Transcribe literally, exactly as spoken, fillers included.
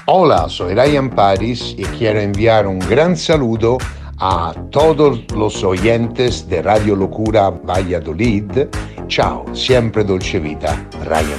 Hola, soy Ryan Paris y quiero enviar un gran saludo a todos los oyentes de Radio Locura Valladolid. Ciao, siempre Dolce Vita, Ryan.